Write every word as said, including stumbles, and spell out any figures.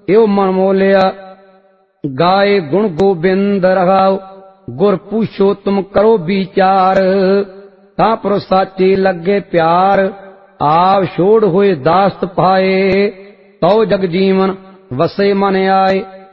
इहो मन मोलिया। गाए गुण गोबिंद रहाओ गुर पूछो तुम करो विचार। तां पर साचे लगे प्यार आप छोड़ होए दास्त पाए। तो जग जीवन वसे मन आए